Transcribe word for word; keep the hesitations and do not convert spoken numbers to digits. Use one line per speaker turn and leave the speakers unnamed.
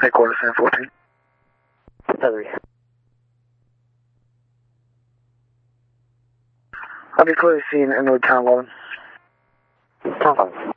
Headquarters San fourteen.
Delivery.
I'll be clearly seen in Town eleven.
Town eleven.